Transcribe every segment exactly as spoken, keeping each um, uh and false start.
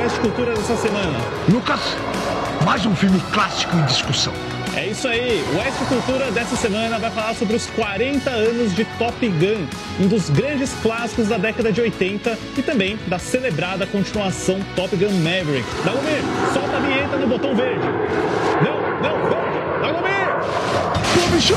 Oeste Cultura dessa semana? Lucas, mais um filme clássico em discussão. É isso aí, o Oeste Cultura dessa semana vai falar sobre os quarenta anos de Top Gun, um dos grandes clássicos da década de oitenta e também da celebrada continuação Top Gun Maverick. Dagomir, solta a vinheta no botão verde. Não, não, verde, Dagomir! Pô, bicho!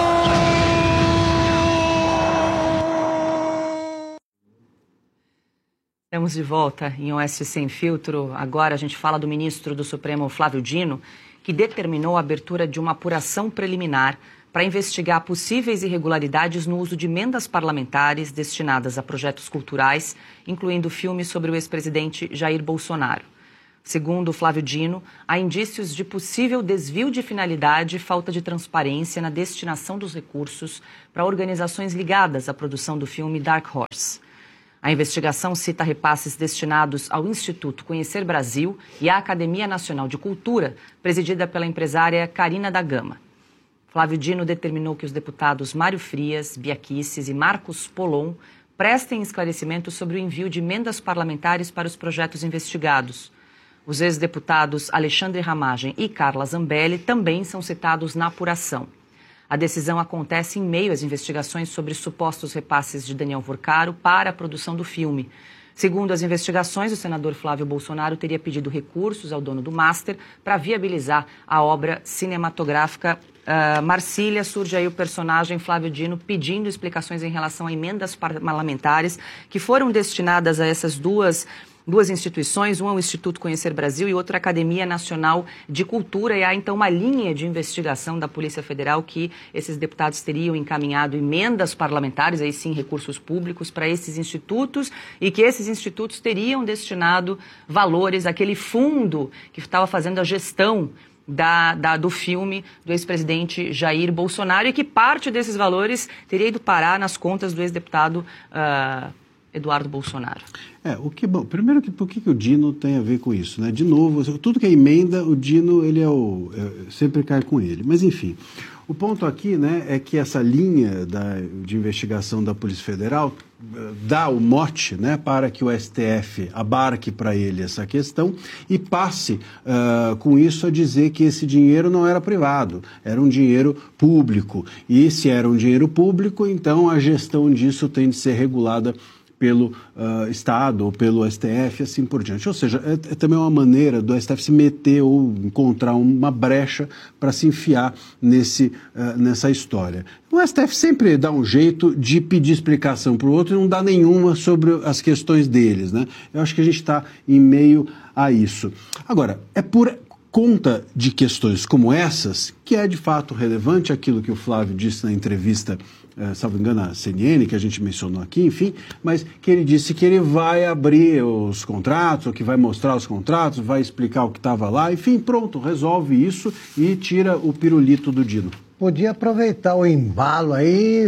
Estamos de volta em Oeste Sem Filtro. Agora a gente fala do ministro do Supremo, Flávio Dino, que determinou a abertura de uma apuração preliminar para investigar possíveis irregularidades no uso de emendas parlamentares destinadas a projetos culturais, incluindo filmes sobre o ex-presidente Jair Bolsonaro. Segundo Flávio Dino, há indícios de possível desvio de finalidade e falta de transparência na destinação dos recursos para organizações ligadas à produção do filme Dark Horse. A investigação cita repasses destinados ao Instituto Conhecer Brasil e à Academia Nacional de Cultura, presidida pela empresária Carina da Gama. Flávio Dino determinou que os deputados Mário Frias, Bia Kicis e Marcos Polon prestem esclarecimentos sobre o envio de emendas parlamentares para os projetos investigados. Os ex-deputados Alexandre Ramagem e Carla Zambelli também são citados na apuração. A decisão acontece em meio às investigações sobre supostos repasses de Daniel Vorcaro para a produção do filme. Segundo as investigações, o senador Flávio Bolsonaro teria pedido recursos ao dono do Master para viabilizar a obra cinematográfica uh, Marcília. Surge aí o personagem Flávio Dino pedindo explicações em relação a emendas parlamentares que foram destinadas a essas duas Duas instituições, um é o Instituto Conhecer Brasil e outro a Academia Nacional de Cultura. E há, então, uma linha de investigação da Polícia Federal que esses deputados teriam encaminhado emendas parlamentares, aí sim recursos públicos, para esses institutos e que esses institutos teriam destinado valores àquele fundo que estava fazendo a gestão Da, da, do filme do ex-presidente Jair Bolsonaro e que parte desses valores teria ido parar nas contas do ex-deputado uh, Eduardo Bolsonaro. É, o que, bom, primeiro, que, por que, que o Dino tem a ver com isso, né? De novo, tudo que é emenda, o Dino, ele é o, é, sempre cai com ele. Mas, enfim, o ponto aqui, né, é que essa linha da, de investigação da Polícia Federal dá o mote, né, para que o S T F abarque para ele essa questão e passe uh, com isso a dizer que esse dinheiro não era privado, era um dinheiro público. E se era um dinheiro público, então a gestão disso tem de ser regulada pelo uh, Estado ou pelo S T F, assim por diante. Ou seja, é, é também uma maneira do S T F se meter ou encontrar uma brecha para se enfiar nesse, uh, nessa história. O S T F sempre dá um jeito de pedir explicação para o outro e não dá nenhuma sobre as questões deles, né? Eu acho que a gente está em meio a isso. Agora, é por conta de questões como essas que é de fato relevante aquilo que o Flávio disse na entrevista, Uh, salvo engano, a C N N, que a gente mencionou aqui, enfim, mas que ele disse que ele vai abrir os contratos, ou que vai mostrar os contratos, vai explicar o que estava lá, enfim, pronto, resolve isso e tira o pirulito do Dino. Podia aproveitar o embalo aí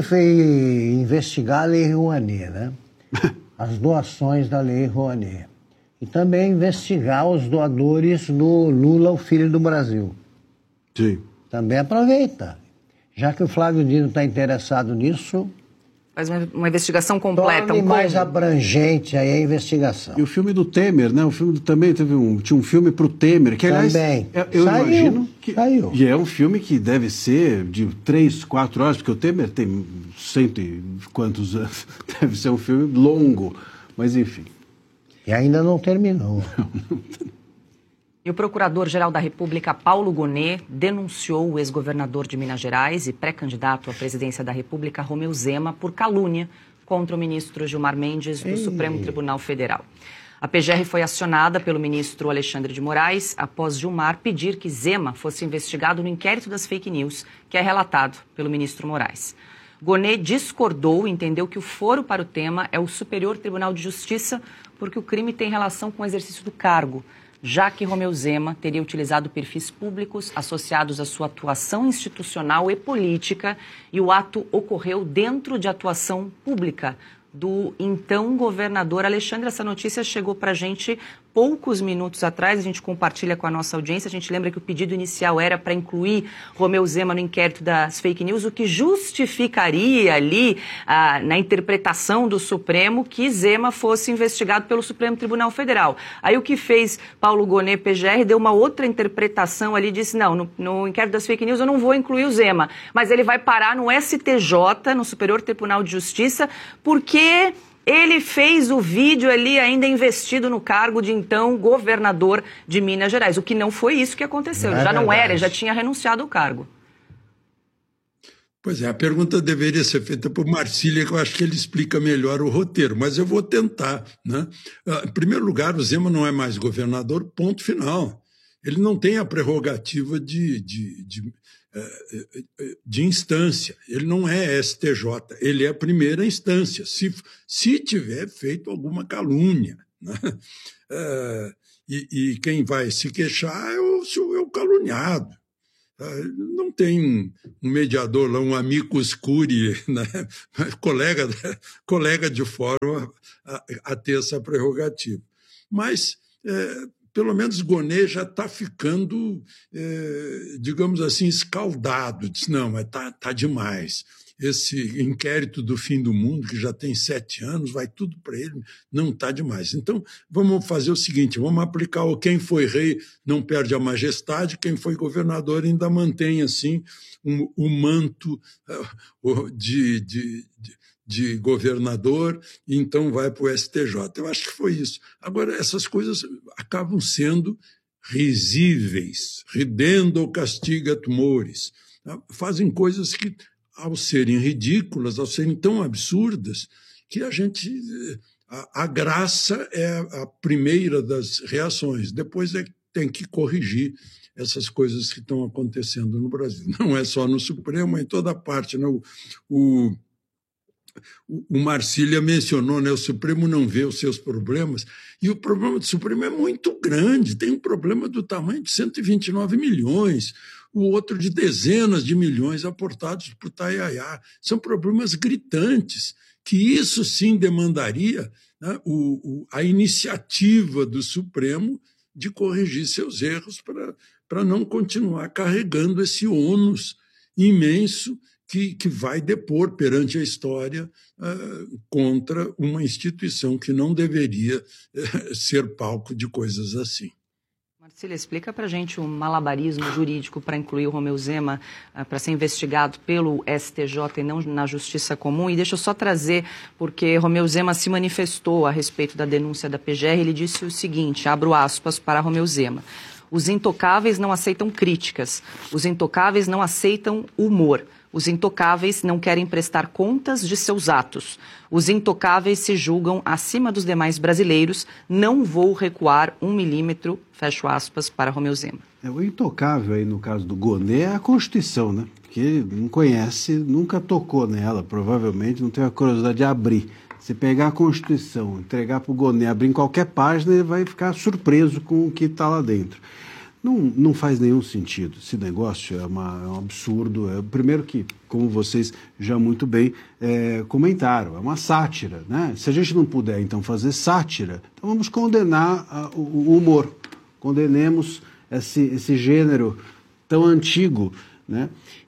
e investigar a Lei Rouanet, né? As doações da Lei Rouanet. E também investigar os doadores do Lula, o filho do Brasil. Sim. Também aproveita. Já que o Flávio Dino está interessado nisso... Faz uma, uma investigação completa. Torne um mais combo. abrangente aí a investigação. E o filme do Temer, né? O filme do, também teve um, tinha um filme para o Temer, que aliás, também. Eu, eu Saiu, imagino que saiu. E é um filme que deve ser de três, quatro horas, porque o Temer tem cento e quantos anos, deve ser um filme longo, mas enfim. E ainda não terminou. E o Procurador-Geral da República, Paulo Gonet, denunciou o ex-governador de Minas Gerais e pré-candidato à presidência da República, Romeu Zema, por calúnia contra o ministro Gilmar Mendes do Ei. Supremo Tribunal Federal. A P G R foi acionada pelo ministro Alexandre de Moraes após Gilmar pedir que Zema fosse investigado no inquérito das fake news, que é relatado pelo ministro Moraes. Gonet discordou e entendeu que o foro para o tema é o Superior Tribunal de Justiça, porque o crime tem relação com o exercício do cargo, já que Romeu Zema teria utilizado perfis públicos associados à sua atuação institucional e política, e o ato ocorreu dentro de atuação pública do então governador Alexandre. Essa notícia chegou para a gente poucos minutos atrás, a gente compartilha com a nossa audiência. A gente lembra que o pedido inicial era para incluir Romeu Zema no inquérito das fake news, o que justificaria ali, ah, na interpretação do Supremo, que Zema fosse investigado pelo Supremo Tribunal Federal. Aí o que fez Paulo Gonet, P G R, deu uma outra interpretação ali, disse, não, no, no inquérito das fake news eu não vou incluir o Zema, mas ele vai parar no S T J, no Superior Tribunal de Justiça, porque ele fez o vídeo ali ainda investido no cargo de então governador de Minas Gerais, o que não foi isso que aconteceu. Não ele é já não verdade. era, já tinha renunciado ao cargo. Pois é, a pergunta deveria ser feita por Marcília, que eu acho que ele explica melhor o roteiro, mas eu vou tentar, né? Em primeiro lugar, o Zema não é mais governador, ponto final. Ele não tem a prerrogativa de, de, de, de instância, ele não é S T J, ele é a primeira instância, se, se tiver feito alguma calúnia, né? É, e, e quem vai se queixar é o, é o caluniado. Não tem um mediador lá, um amicus curiae, né? colega, colega de fórum a, a ter essa prerrogativa. Mas, é, pelo menos, Gonet já está ficando, é, digamos assim, escaldado. Diz, não, mas está tá demais. Esse inquérito do fim do mundo, que já tem sete anos, vai tudo para ele, não está demais. Então, vamos fazer o seguinte, vamos aplicar o quem foi rei não perde a majestade, quem foi governador ainda mantém, assim, o um, um manto uh, de, de, de, de governador, e então vai para o S T J. Eu acho que foi isso. Agora, essas coisas acabam sendo risíveis, ridendo castiga tumores. Tá? Fazem coisas que, ao serem ridículas, ao serem tão absurdas, que a gente... A, a graça é a primeira das reações. Depois é que tem que corrigir essas coisas que estão acontecendo no Brasil. Não é só no Supremo, é em toda parte. Né? O, o, o Marcília mencionou, né? O Supremo não vê os seus problemas, e o problema do Supremo é muito grande. Tem um problema do tamanho de cento e vinte e nove milhões, o outro de dezenas de milhões aportados por Itajaiá. São problemas gritantes, que isso sim demandaria, né, o, o, a iniciativa do Supremo de corrigir seus erros para não continuar carregando esse ônus imenso que, que vai depor perante a história uh, contra uma instituição que não deveria uh, ser palco de coisas assim. Marcília, explica para a gente o malabarismo jurídico para incluir o Romeu Zema uh, para ser investigado pelo S T J e não na Justiça Comum. E deixa eu só trazer, porque Romeu Zema se manifestou a respeito da denúncia da P G R. Ele disse o seguinte, abro aspas para Romeu Zema: os intocáveis não aceitam críticas, os intocáveis não aceitam humor. Os intocáveis não querem prestar contas de seus atos. Os intocáveis se julgam acima dos demais brasileiros. Não vou recuar um milímetro, fecho aspas, para Romeu Zema. É, o intocável aí, no caso do Gonet, é a Constituição, né? Porque não conhece, nunca tocou nela, provavelmente não teve a curiosidade de abrir. Se pegar a Constituição, entregar para o Gonet, abrir em qualquer página, ele vai ficar surpreso com o que está lá dentro. Não, não faz nenhum sentido. Esse negócio é, uma, é um absurdo. É, primeiro que, como vocês já muito bem é, comentaram, é uma sátira, né? Se a gente não puder, então, fazer sátira, então vamos condenar a, o, o humor. Condenemos esse, esse gênero tão antigo, né?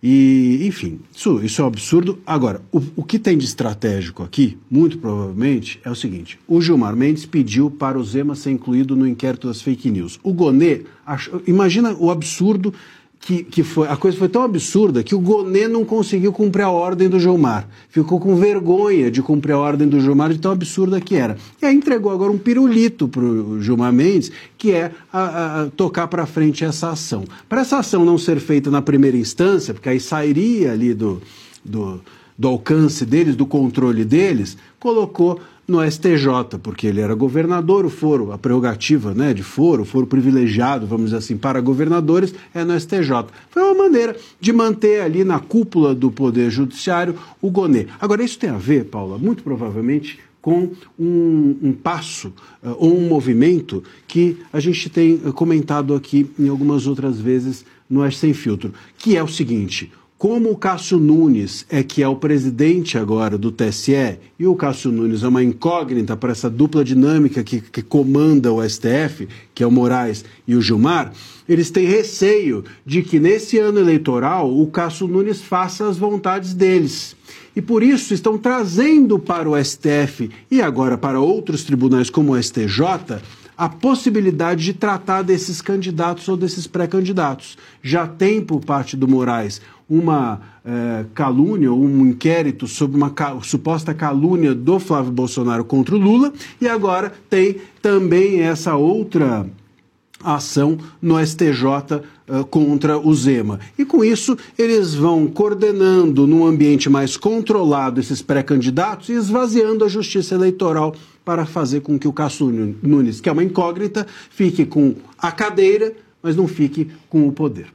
E, enfim, isso, isso é um absurdo. Agora, o, o que tem de estratégico aqui, muito provavelmente, é o seguinte: o Gilmar Mendes pediu para o Zema ser incluído no inquérito das fake news. O Gonet, achou, imagina o absurdo que, que foi, a coisa foi tão absurda que o Gonet não conseguiu cumprir a ordem do Gilmar. Ficou com vergonha de cumprir a ordem do Gilmar, de tão absurda que era. E aí entregou agora um pirulito para o Gilmar Mendes, que é a, a, a tocar para frente essa ação. Para essa ação não ser feita na primeira instância, porque aí sairia ali do, do, do alcance deles, do controle deles, colocou no S T J, porque ele era governador, o foro, a prerrogativa, né, de foro, o foro privilegiado, vamos dizer assim, para governadores, é no S T J. Foi uma maneira de manter ali na cúpula do Poder Judiciário o Gonet. Agora, isso tem a ver, Paula, muito provavelmente com um, um passo uh, ou um movimento que a gente tem comentado aqui em algumas outras vezes no Sem Filtro, que é o seguinte: Como o Cássio Nunes é que é o presidente agora do T S E, e o Cássio Nunes é uma incógnita para essa dupla dinâmica que, que comanda o S T F, que é o Moraes e o Gilmar, eles têm receio de que nesse ano eleitoral o Cássio Nunes faça as vontades deles. E por isso estão trazendo para o S T F e agora para outros tribunais como o S T J a possibilidade de tratar desses candidatos ou desses pré-candidatos. Já tem por parte do Moraes uma eh, calúnia, um inquérito sobre uma ca- suposta calúnia do Flávio Bolsonaro contra o Lula, e agora tem também essa outra ação no S T J uh, contra o Zema. E com isso, eles vão coordenando num ambiente mais controlado esses pré-candidatos e esvaziando a justiça eleitoral para fazer com que o Cássio Nunes, que é uma incógnita, fique com a cadeira, mas não fique com o poder.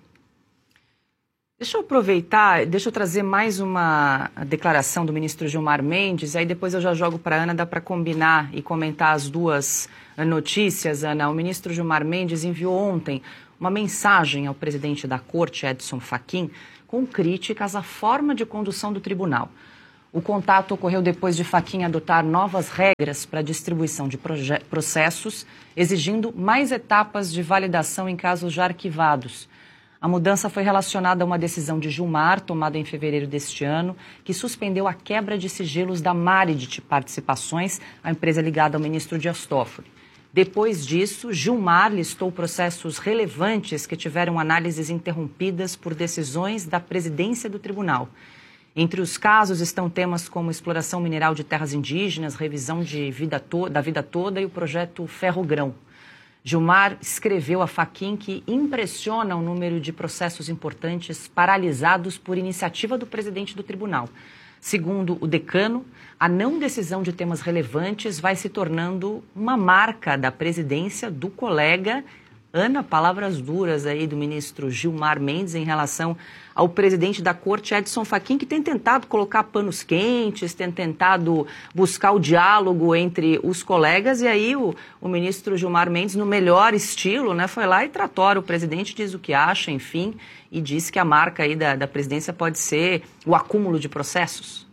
Deixa eu aproveitar, deixa eu trazer mais uma declaração do ministro Gilmar Mendes, aí depois eu já jogo para a Ana, dá para combinar e comentar as duas notícias, Ana. O ministro Gilmar Mendes enviou ontem uma mensagem ao presidente da Corte, Edson Fachin, com críticas à forma de condução do tribunal. O contato ocorreu depois de Fachin adotar novas regras para a distribuição de processos, exigindo mais etapas de validação em casos já arquivados. A mudança foi relacionada a uma decisão de Gilmar, tomada em fevereiro deste ano, que suspendeu a quebra de sigilos da Maredit Participações, a empresa ligada ao ministro Dias Toffoli. Depois disso, Gilmar listou processos relevantes que tiveram análises interrompidas por decisões da presidência do tribunal. Entre os casos estão temas como exploração mineral de terras indígenas, revisão de vida to- da vida toda e o projeto Ferrogrão. Gilmar escreveu a Fachin que impressiona o número de processos importantes paralisados por iniciativa do presidente do tribunal. Segundo o decano, a não decisão de temas relevantes vai se tornando uma marca da presidência do colega. Ana, palavras duras aí do ministro Gilmar Mendes em relação ao presidente da Corte, Edson Fachin, que tem tentado colocar panos quentes, tem tentado buscar o diálogo entre os colegas, e aí o, o ministro Gilmar Mendes, no melhor estilo, né, foi lá e tratora o presidente, diz o que acha, enfim, e diz que a marca aí da, da presidência pode ser o acúmulo de processos.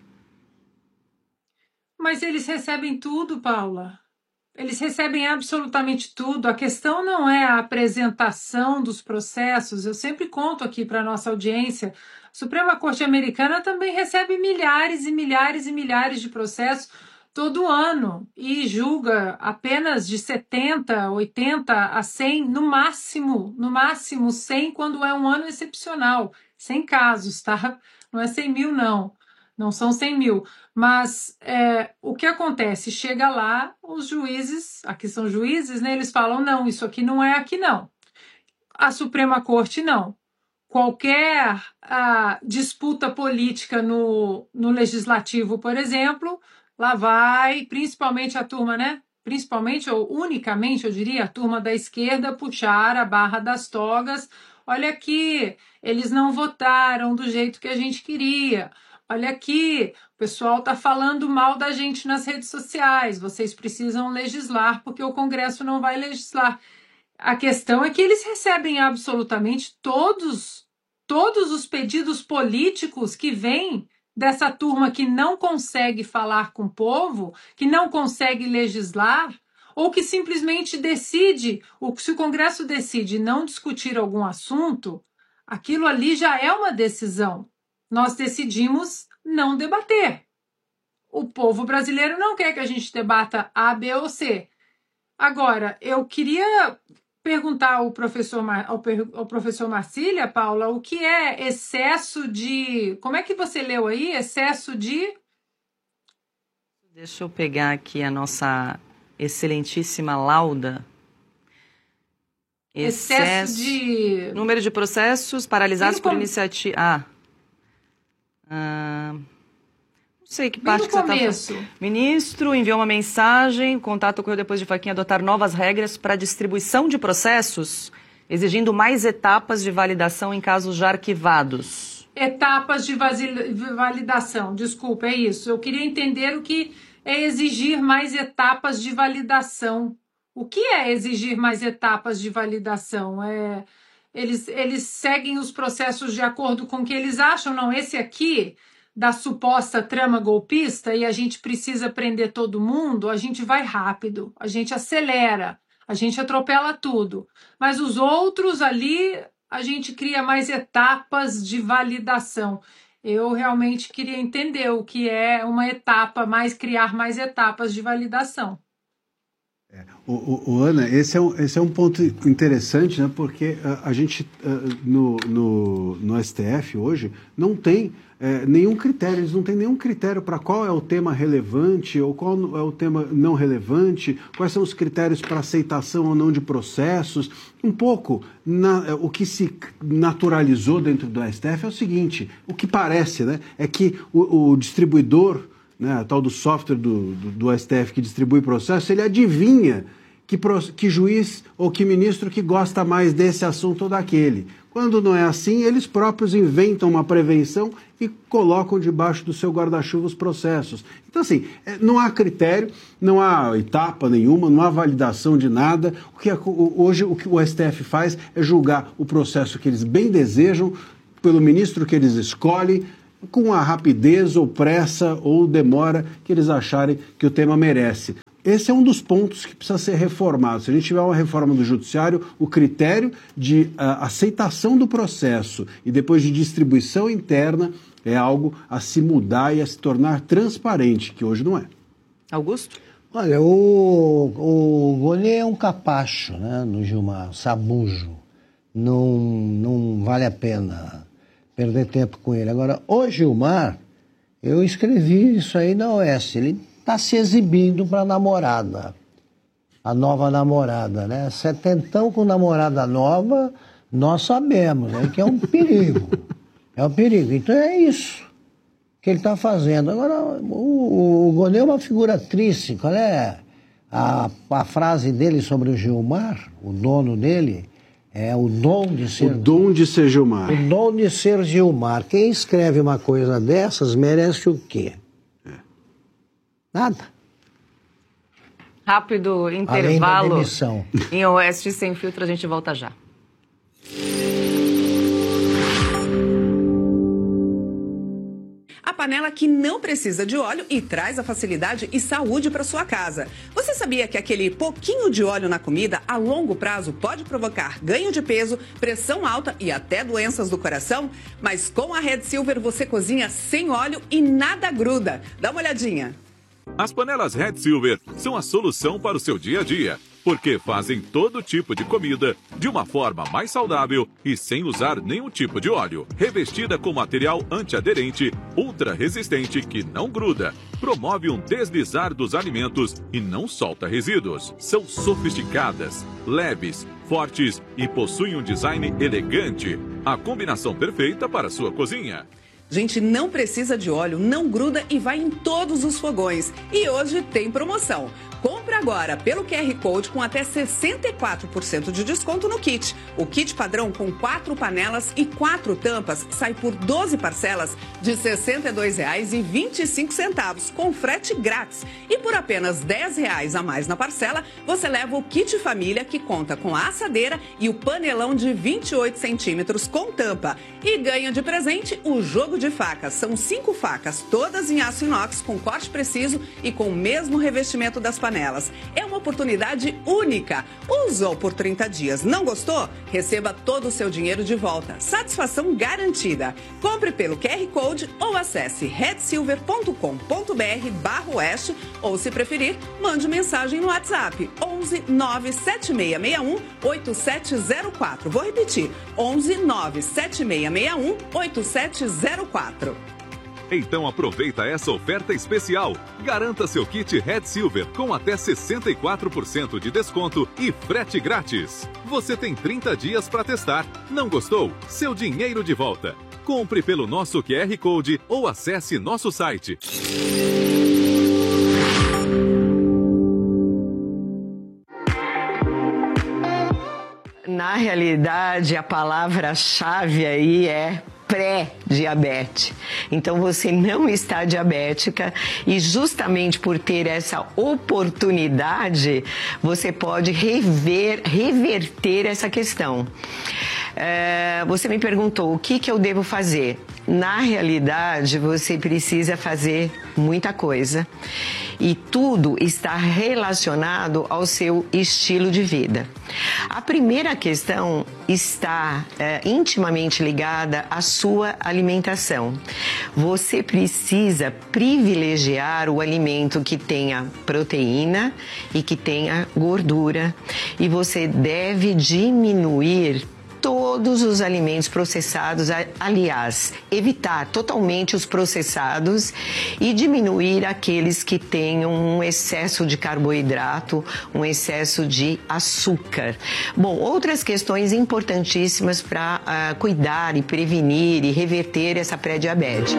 Mas eles recebem tudo, Paula. Eles recebem absolutamente tudo. A questão não é a apresentação dos processos. Eu sempre conto aqui para a nossa audiência, a Suprema Corte Americana também recebe milhares e milhares e milhares de processos todo ano e julga apenas de setenta, oitenta a cem, no máximo, no máximo cem quando é um ano excepcional. cem casos, tá? Não é cem mil, não. Não são cem mil, mas é, o que acontece? Chega lá, os juízes, aqui são juízes, né? Eles falam, não, isso aqui não é aqui não. A Suprema Corte, não. Qualquer a, disputa política no, no Legislativo, por exemplo, lá vai, principalmente a turma, né? Principalmente ou unicamente, eu diria, a turma da esquerda puxar a barra das togas. Olha aqui, eles não votaram do jeito que a gente queria. Olha aqui, o pessoal está falando mal da gente nas redes sociais, vocês precisam legislar porque o Congresso não vai legislar. A questão é que eles recebem absolutamente todos, todos os pedidos políticos que vêm dessa turma que não consegue falar com o povo, que não consegue legislar, ou que simplesmente decide, ou se o Congresso decide não discutir algum assunto, aquilo ali já é uma decisão. Nós decidimos não debater. O povo brasileiro não quer que a gente debata A, B ou C. Agora, eu queria perguntar ao professor, ao, ao professor Marcília, Paula, o que é excesso de... Como é que você leu aí? Excesso de... Deixa eu pegar aqui a nossa excelentíssima lauda. Excesso, excesso de... Número de processos paralisados por iniciativa... Ah... Ah, não sei que parte que você está falando. Ministro enviou uma mensagem, o contato ocorreu depois de Fachin adotar novas regras para a distribuição de processos, exigindo mais etapas de validação em casos já arquivados. Etapas de validação, desculpa, é isso. Eu queria entender o que é exigir mais etapas de validação. O que é exigir mais etapas de validação? É... Eles, eles seguem os processos de acordo com o que eles acham. Não, esse aqui, da suposta trama golpista, e a gente precisa prender todo mundo, a gente vai rápido, a gente acelera, a gente atropela tudo. Mas os outros ali, a gente cria mais etapas de validação. Eu realmente queria entender o que é uma etapa, mais criar mais etapas de validação. É, o, o, o Ana, esse é, um, esse é um ponto interessante, né? Porque a, a gente uh, no, no, no S T F hoje não tem é, nenhum critério, eles não têm nenhum critério para qual é o tema relevante ou qual é o tema não relevante, quais são os critérios para aceitação ou não de processos. Um pouco, na, o que se naturalizou dentro do S T F é o seguinte, o que parece, né, é que o, o distribuidor, né, a tal do software do, do, do S T F que distribui processo, ele adivinha que, que juiz ou que ministro que gosta mais desse assunto ou daquele. Quando não é assim, eles próprios inventam uma prevenção e colocam debaixo do seu guarda-chuva os processos. Então, assim, não há critério, não há etapa nenhuma, não há validação de nada. O que hoje o que o S T F faz é julgar o processo que eles bem desejam, pelo ministro que eles escolhem, com a rapidez ou pressa ou demora que eles acharem que o tema merece. Esse é um dos pontos que precisa ser reformado. Se a gente tiver uma reforma do judiciário, o critério de uh, aceitação do processo e depois de distribuição interna é algo a se mudar e a se tornar transparente, que hoje não é. Augusto? Olha, o, o Gonê é um capacho, né, no Gilmar, sabujo. Não, não vale a pena perder tempo com ele. Agora, o Gilmar, eu escrevi isso aí na O S, ele está se exibindo para a namorada, a nova namorada, né? Setentão com namorada nova, nós sabemos, né, que é um perigo, é um perigo. Então é isso que ele está fazendo. Agora, o, o Gonê é uma figura triste, qual é a, a frase dele sobre o Gilmar, o dono dele? É o dom de ser... O dom de ser Gilmar. O dom de ser Gilmar. Quem escreve uma coisa dessas merece o quê? É. Nada. Rápido intervalo. Além da demissão. Em Oeste Sem Filtro, a gente volta já. Panela que não precisa de óleo e traz a facilidade e saúde para sua casa. Você sabia que aquele pouquinho de óleo na comida a longo prazo pode provocar ganho de peso, pressão alta e até doenças do coração? Mas com a Red Silver você cozinha sem óleo e nada gruda. Dá uma olhadinha. As panelas Red Silver são a solução para o seu dia a dia, porque fazem todo tipo de comida de uma forma mais saudável e sem usar nenhum tipo de óleo. Revestida com material antiaderente, ultra resistente que não gruda, promove um deslizar dos alimentos e não solta resíduos. São sofisticadas, leves, fortes e possuem um design elegante. A combinação perfeita para a sua cozinha. Gente, não precisa de óleo, não gruda e vai em todos os fogões. E hoje tem promoção. Compre agora pelo Q R Code com até sessenta e quatro por cento de desconto no kit. O kit padrão com quatro panelas e quatro tampas sai por doze parcelas de sessenta e dois reais e vinte e cinco centavos, com frete grátis. E por apenas dez reais a mais na parcela, você leva o kit família que conta com a assadeira e o panelão de vinte e oito centímetros com tampa. E ganha de presente o jogo de facas. São cinco facas, todas em aço inox com corte preciso e com o mesmo revestimento das panelas. É uma oportunidade única. Usou por trinta dias, não gostou? Receba todo o seu dinheiro de volta. Satisfação garantida. Compre pelo Q R Code ou acesse red silver ponto com ponto br barra oeste ou, se preferir, mande mensagem no WhatsApp onze nove sete seis seis um oito sete zero quatro. Vou repetir, onze nove sete seis seis um oito sete zero quatro. Então aproveita essa oferta especial. Garanta seu kit Red Silver com até sessenta e quatro por cento de desconto e frete grátis. Você tem trinta dias para testar. Não gostou? Seu dinheiro de volta. Compre pelo nosso Q R Code ou acesse nosso site. Na realidade, a palavra-chave aí é pré-diabetes. Então você não está diabética e justamente por ter essa oportunidade, você pode rever, reverter essa questão. É, você me perguntou o que, que eu devo fazer. Na realidade, você precisa fazer muita coisa. E tudo está relacionado ao seu estilo de vida. A primeira questão está é, intimamente ligada à sua alimentação. Você precisa privilegiar o alimento que tenha proteína e que tenha gordura. E você deve diminuir todos os alimentos processados, aliás, evitar totalmente os processados e diminuir aqueles que tenham um excesso de carboidrato, um excesso de açúcar. Bom, outras questões importantíssimas para uh, cuidar e prevenir e reverter essa pré-diabetes.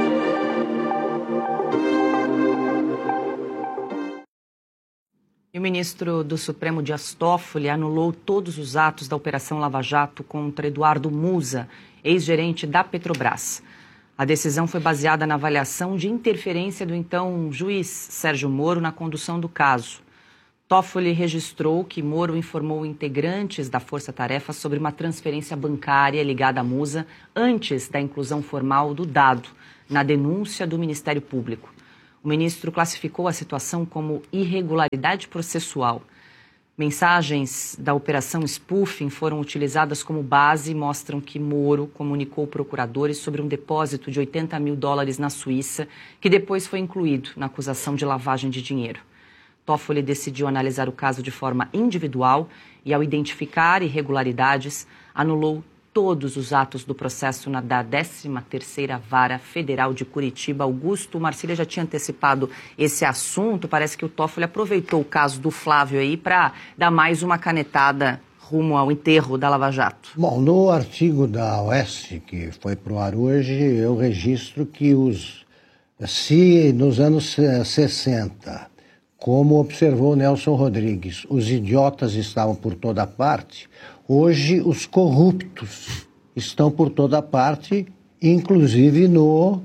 E o ministro do Supremo, Dias Toffoli, anulou todos os atos da Operação Lava Jato contra Eduardo Musa, ex-gerente da Petrobras. A decisão foi baseada na avaliação de interferência do então juiz Sérgio Moro na condução do caso. Toffoli registrou que Moro informou integrantes da Força Tarefa sobre uma transferência bancária ligada a Musa antes da inclusão formal do dado na denúncia do Ministério Público. O ministro classificou a situação como irregularidade processual. Mensagens da Operação Spoofing foram utilizadas como base e mostram que Moro comunicou procuradores sobre um depósito de oitenta mil dólares na Suíça, que depois foi incluído na acusação de lavagem de dinheiro. Toffoli decidiu analisar o caso de forma individual e, ao identificar irregularidades, anulou todos os atos do processo na da décima terceira Vara Federal de Curitiba. Augusto, Marcília já tinha antecipado esse assunto. Parece que o Toffoli aproveitou o caso do Flávio aí para dar mais uma canetada rumo ao enterro da Lava Jato. Bom, no artigo da Oeste, que foi pro ar hoje, eu registro que os, se nos anos sessenta, como observou Nelson Rodrigues, os idiotas estavam por toda parte, hoje os corruptos estão por toda parte, inclusive no,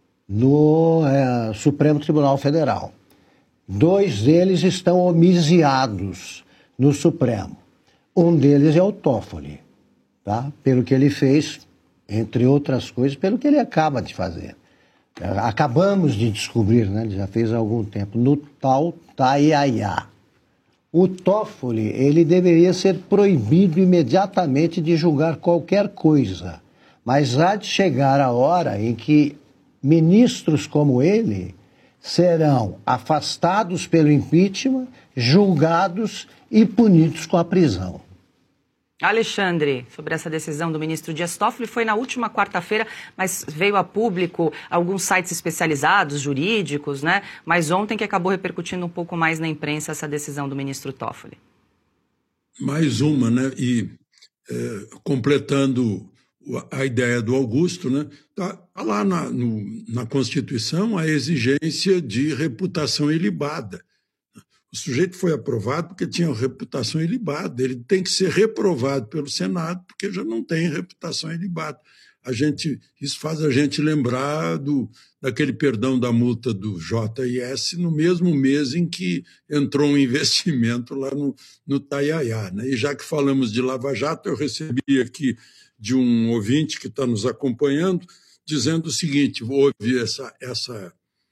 no é, Supremo Tribunal Federal. Dois deles estão homiciados no Supremo. Um deles é o Toffoli, tá? Pelo que ele fez, entre outras coisas, pelo que ele acaba de fazer. Acabamos de descobrir, né? Ele já fez há algum tempo, no tal Taiaiá. O Toffoli, ele deveria ser proibido imediatamente de julgar qualquer coisa. Mas há de chegar a hora em que ministros como ele serão afastados pelo impeachment, julgados e punidos com a prisão. Alexandre, sobre essa decisão do ministro Dias Toffoli, foi na última quarta-feira, mas veio a público alguns sites especializados, jurídicos, né? Mas ontem que acabou repercutindo um pouco mais na imprensa essa decisão do ministro Toffoli. Mais uma, né? E é, completando a ideia do Augusto, né? Tá lá na, no, na Constituição a exigência de reputação ilibada. O sujeito foi aprovado porque tinha reputação ilibada. Ele tem que ser reprovado pelo Senado porque já não tem reputação ilibada. A gente, isso faz a gente lembrar do, daquele perdão da multa do J I S no mesmo mês em que entrou um investimento lá no, no Taiaiá, né? E já que falamos de Lava Jato, eu recebi aqui de um ouvinte que está nos acompanhando dizendo o seguinte, houve essa... essa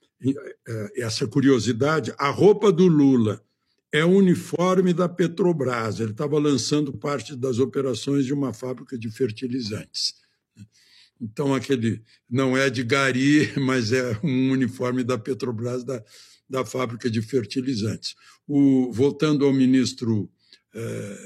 essa curiosidade, a roupa do Lula é o uniforme da Petrobras. Ele estava lançando parte das operações de uma fábrica de fertilizantes. Então, aquele não é de gari, mas é um uniforme da Petrobras, da, da fábrica de fertilizantes. O, voltando ao ministro é,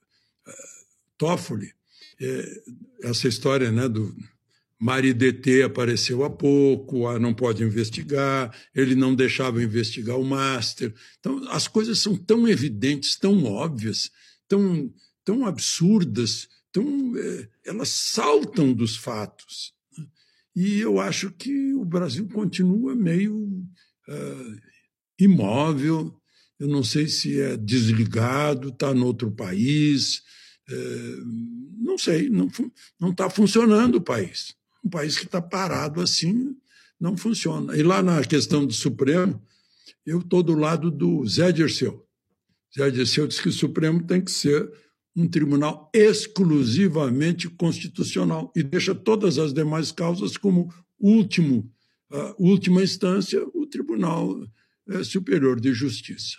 Toffoli, é, essa história, né, do Maridetê apareceu há pouco, ah, não pode investigar, ele não deixava investigar o Master. Então, as coisas são tão evidentes, tão óbvias, tão, tão absurdas, tão, é, elas saltam dos fatos. E eu acho que o Brasil continua meio uh, imóvel, eu não sei se é desligado, está em outro país, é, não sei, não está funcionando o país. Um país que está parado assim não funciona. E lá na questão do Supremo, eu estou do lado do Zé Dirceu. Zé Dirceu diz que o Supremo tem que ser um tribunal exclusivamente constitucional e deixa todas as demais causas como último, uh, última instância, o Tribunal uh, Superior de Justiça.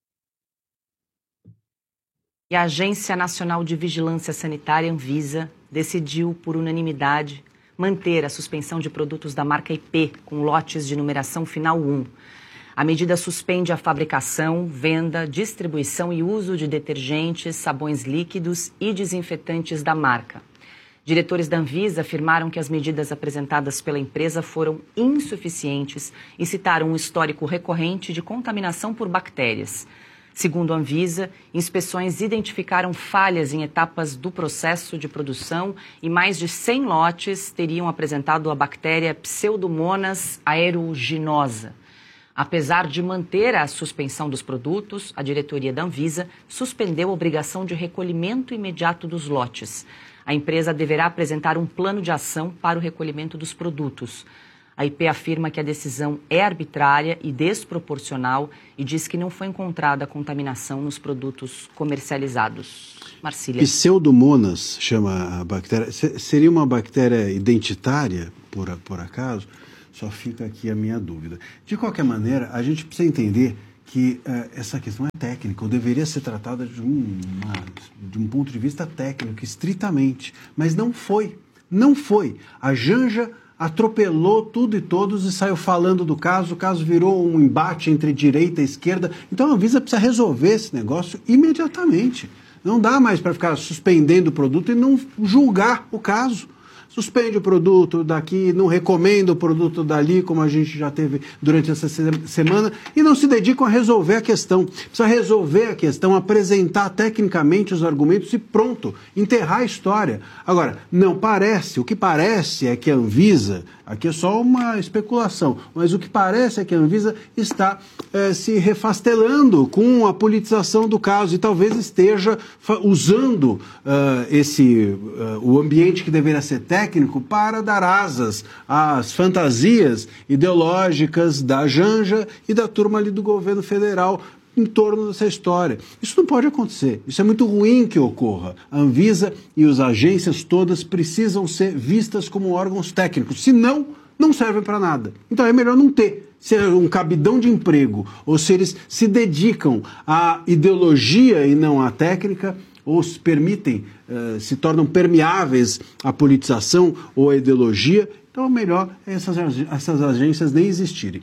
E a Agência Nacional de Vigilância Sanitária, Anvisa, decidiu por unanimidade manter a suspensão de produtos da marca I P com lotes de numeração final um. A medida suspende a fabricação, venda, distribuição e uso de detergentes, sabões líquidos e desinfetantes da marca. Diretores da Anvisa afirmaram que as medidas apresentadas pela empresa foram insuficientes e citaram um histórico recorrente de contaminação por bactérias. Segundo a Anvisa, inspeções identificaram falhas em etapas do processo de produção e mais de cem lotes teriam apresentado a bactéria Pseudomonas aeruginosa. Apesar de manter a suspensão dos produtos, a diretoria da Anvisa suspendeu a obrigação de recolhimento imediato dos lotes. A empresa deverá apresentar um plano de ação para o recolhimento dos produtos. A I P afirma que a decisão é arbitrária e desproporcional e diz que não foi encontrada contaminação nos produtos comercializados. Marcília. Pseudomonas chama a bactéria. Seria uma bactéria identitária, por, por acaso? Só fica aqui a minha dúvida. De qualquer maneira, a gente precisa entender que uh, essa questão é técnica, ou deveria ser tratada de um, uma, de um ponto de vista técnico, estritamente. Mas não foi. Não foi. A Janja atropelou tudo e todos e saiu falando do caso. O caso virou um embate entre direita e esquerda. Então a Anvisa precisa resolver esse negócio imediatamente. Não dá mais para ficar suspendendo o produto e não julgar o caso. Suspende o produto daqui, não recomenda o produto dali, como a gente já teve durante essa semana, e não se dedicam a resolver a questão. Precisa resolver a questão, apresentar tecnicamente os argumentos e pronto, enterrar a história. Agora, não parece, o que parece é que a Anvisa, aqui é só uma especulação, mas o que parece é que a Anvisa está eh, se refastelando com a politização do caso e talvez esteja usando uh, esse, uh, o ambiente que deveria ser técnico técnico para dar asas às fantasias ideológicas da Janja e da turma ali do governo federal em torno dessa história. Isso não pode acontecer. Isso é muito ruim que ocorra. A Anvisa e as agências todas precisam ser vistas como órgãos técnicos, senão não servem para nada. Então é melhor não ter. Se é um cabidão de emprego ou se eles se dedicam à ideologia e não à técnica, ou se permitem, uh, se tornam permeáveis à politização ou à ideologia, então é melhor essas, essas agências nem existirem.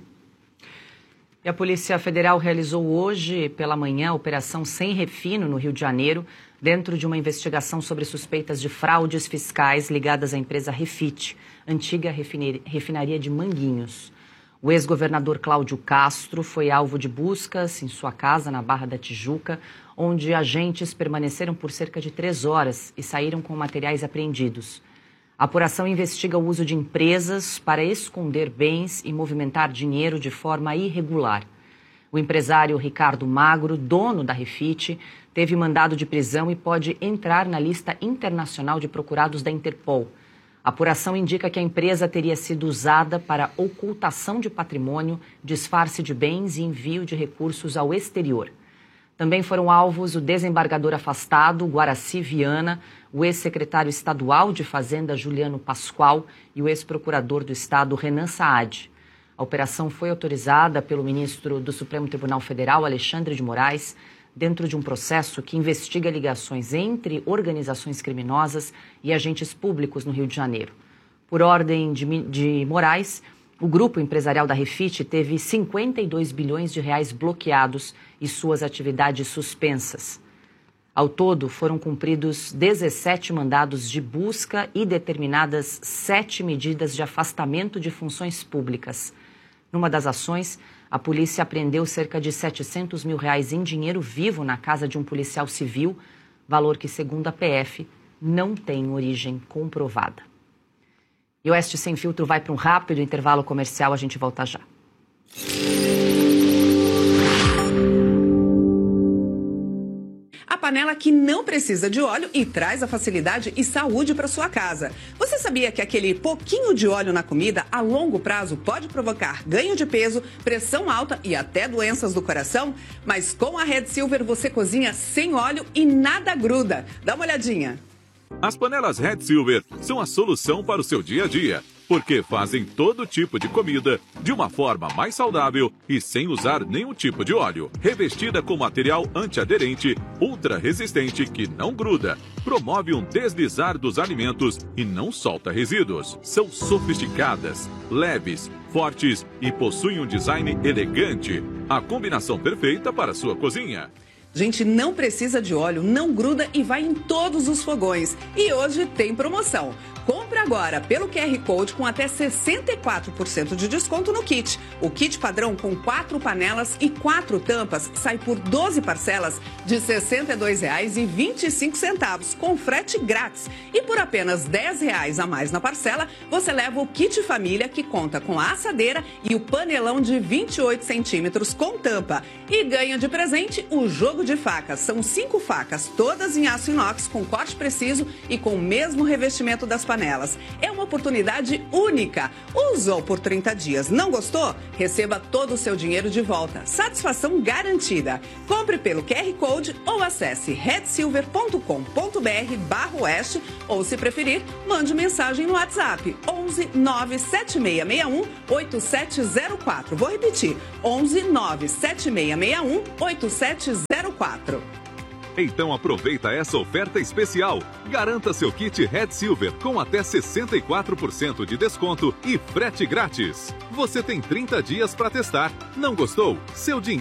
E a Polícia Federal realizou hoje pela manhã a Operação Sem Refino, no Rio de Janeiro, dentro de uma investigação sobre suspeitas de fraudes fiscais ligadas à empresa Refit, antiga refinaria de Manguinhos. O ex-governador Cláudio Castro foi alvo de buscas em sua casa na Barra da Tijuca, onde agentes permaneceram por cerca de três horas e saíram com materiais apreendidos. A apuração investiga o uso de empresas para esconder bens e movimentar dinheiro de forma irregular. O empresário Ricardo Magro, dono da Refit, teve mandado de prisão e pode entrar na lista internacional de procurados da Interpol. A apuração indica que a empresa teria sido usada para ocultação de patrimônio, disfarce de bens e envio de recursos ao exterior. Também foram alvos o desembargador afastado, Guaraci Viana, o ex-secretário estadual de Fazenda, Juliano Pascoal, e o ex-procurador do Estado, Renan Saad. A operação foi autorizada pelo ministro do Supremo Tribunal Federal, Alexandre de Moraes, dentro de um processo que investiga ligações entre organizações criminosas e agentes públicos no Rio de Janeiro. Por ordem de, de Moraes, o grupo empresarial da Refit teve cinquenta e dois bilhões de reais bloqueados e suas atividades suspensas. Ao todo, foram cumpridos dezessete mandados de busca e determinadas sete medidas de afastamento de funções públicas. Numa das ações, a polícia apreendeu cerca de setecentos mil reais em dinheiro vivo na casa de um policial civil, valor que, segundo a P F, não tem origem comprovada. E o Oeste Sem Filtro vai para um rápido intervalo comercial, a gente volta já. A panela que não precisa de óleo e traz a facilidade e saúde para sua casa. Você sabia que aquele pouquinho de óleo na comida, a longo prazo, pode provocar ganho de peso, pressão alta e até doenças do coração? Mas com a Red Silver você cozinha sem óleo e nada gruda. Dá uma olhadinha. As panelas Red Silver são a solução para o seu dia a dia, porque fazem todo tipo de comida de uma forma mais saudável e sem usar nenhum tipo de óleo. Revestida com material antiaderente, ultra resistente que não gruda, promove um deslizar dos alimentos e não solta resíduos. São sofisticadas, leves, fortes e possuem um design elegante. A combinação perfeita para a sua cozinha. Gente, não precisa de óleo, não gruda e vai em todos os fogões. E hoje tem promoção. Compre agora pelo Q R Code com até sessenta e quatro por cento de desconto no kit. O kit padrão com quatro panelas e quatro tampas sai por doze parcelas de sessenta e dois reais e vinte e cinco centavos, com frete grátis. E por apenas dez reais a mais na parcela, você leva o kit família que conta com a assadeira e o panelão de vinte e oito centímetros com tampa. E ganha de presente o jogo de facas. São cinco facas, todas em aço inox com corte preciso e com o mesmo revestimento das panelas. É uma oportunidade única. Usou por trinta dias, não gostou? Receba todo o seu dinheiro de volta. Satisfação garantida. Compre pelo Q R Code ou acesse red silver ponto com ponto br barra oeste ou, se preferir, mande mensagem no WhatsApp onze nove sete seis seis um oito sete zero quatro. Vou repetir, onze nove sete seis seis um oito sete zero quatro. Então aproveita essa oferta especial. Garanta seu kit Red Silver com até sessenta e quatro por cento de desconto e frete grátis. Você tem trinta dias para testar. Não gostou? Seu dinheiro